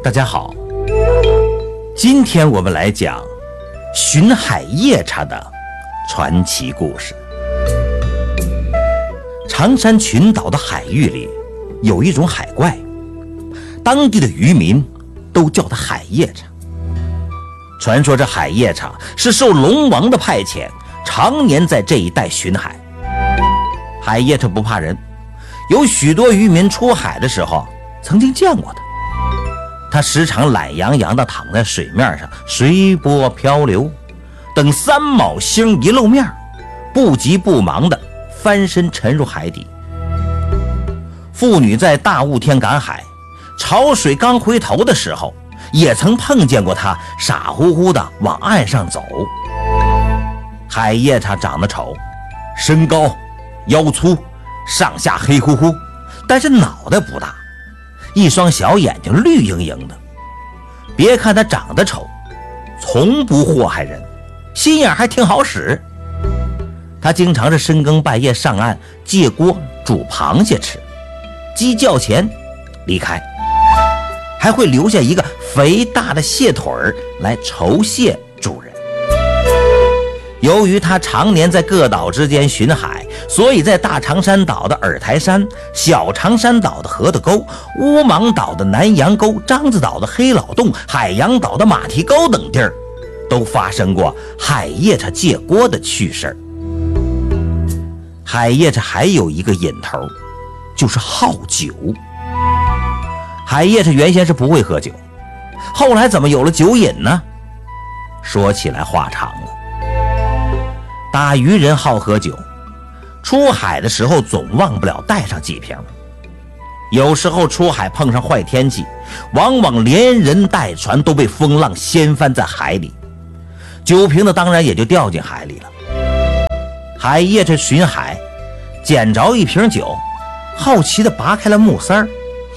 大家好，今天我们来讲巡海夜叉的传奇故事。长山群岛的海域里有一种海怪，当地的渔民都叫它海夜叉。传说这海夜叉是受龙王的派遣，常年在这一带巡海。海夜叉不怕人，有许多渔民出海的时候曾经见过它。他时常懒洋洋地躺在水面上，随波漂流，等三卯星一露面，不急不忙地翻身沉入海底。妇女在大雾天赶海，潮水刚回头的时候，也曾碰见过他傻乎乎地往岸上走。海夜叉长得丑，身高腰粗，上下黑乎乎，但是脑袋不大，一双小眼睛绿莹莹的。别看他长得丑，从不祸害人，心眼还挺好使。他经常是深更半夜上岸借锅煮螃蟹吃，鸡叫前离开，还会留下一个肥大的蟹腿来酬谢主人。由于他常年在各岛之间巡海，所以在大长山岛的耳台山、小长山岛的河的沟、乌芒岛的南洋沟、獐子岛的黑老洞、海洋岛的马蹄沟等地儿，都发生过海夜叉借锅的趣事。海夜叉还有一个瘾头，就是好酒。海夜叉原先是不会喝酒，后来怎么有了酒瘾呢？说起来话长了。打渔人好喝酒，出海的时候总忘不了带上几瓶。有时候出海碰上坏天气，往往连人带船都被风浪掀翻在海里，酒瓶子当然也就掉进海里了。海夜叉巡海，捡着一瓶酒，好奇地拔开了木塞儿，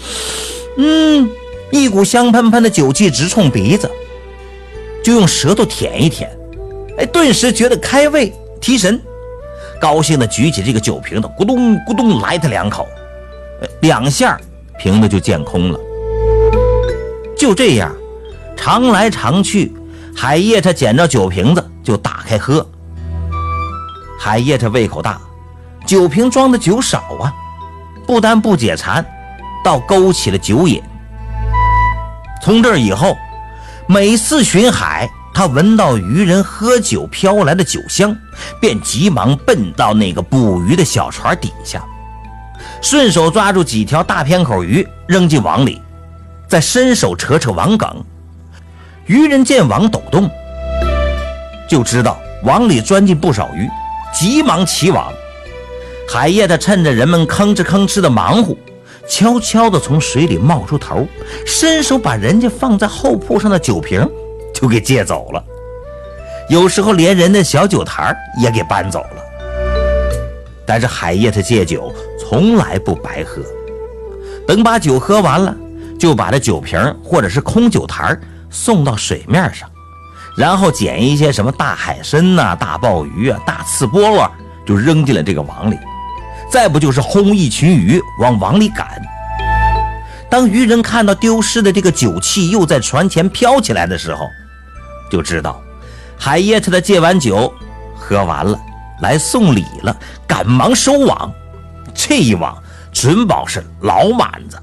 一股香喷喷的酒气直冲鼻子，就用舌头舔一舔，顿时觉得开胃提神，高兴地举起这个酒瓶子，咕咚咕咚来他两口，2下瓶子就见空了。就这样常来常去，海夜叉捡着酒瓶子就打开喝。海夜叉胃口大，酒瓶装的酒少啊，不但不解馋，倒勾起了酒瘾。从这以后，每次巡海，他闻到渔人喝酒飘来的酒香，便急忙奔到那个捕鱼的小船底下，顺手抓住几条大片口鱼扔进网里，再伸手扯扯网梗。渔人见网抖动，就知道网里钻进不少鱼，急忙起网。海夜叉趁着人们吭哧吭哧的忙活，悄悄地从水里冒出头，伸手把人家放在后铺上的酒瓶就给借走了，有时候连人的小酒坛也给搬走了。但是海夜叉借酒从来不白喝，等把酒喝完了，就把这酒瓶或者是空酒坛送到水面上，然后捡一些什么大海参啊、大鲍鱼啊、大刺波螺，就扔进了这个网里，再不就是轰一群鱼往网里赶。当渔人看到丢失的这个酒器又在船前飘起来的时候，就知道海夜叉的借完酒喝完了，来送礼了，赶忙收网。这一网准保是老满子。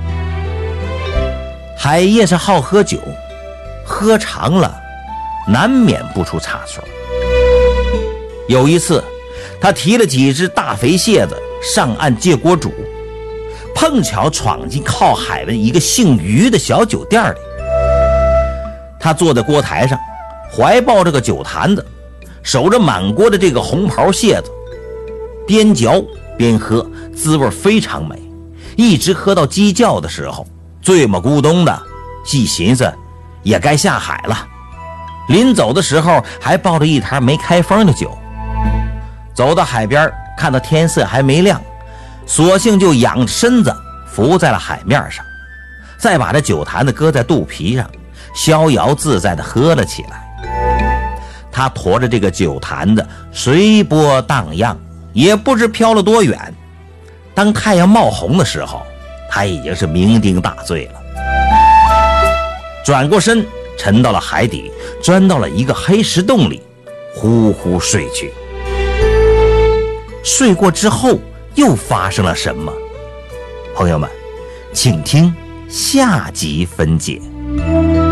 海夜叉好喝酒，喝长了难免不出差错。有一次他提了几只大肥蟹子上岸借锅煮，碰巧闯进靠海的一个姓于的小酒店里。他坐在锅台上，怀抱着个酒坛子，守着满锅的这个红袍蟹子，边嚼边喝，滋味非常美，一直喝到鸡叫的时候，醉么咕咚的，细寻思也该下海了。临走的时候还抱着一坛没开封的酒。走到海边，看到天色还没亮，索性就仰着身子浮在了海面上，再把这酒坛子搁在肚皮上，逍遥自在地喝了起来。他驮着这个酒坛子随波荡漾，也不知飘了多远。当太阳冒红的时候，他已经是酩酊大醉了。 转过身沉到了海底，钻到了一个黑石洞里，呼呼睡去。睡过之后又发生了什么？朋友们，请听下集分解。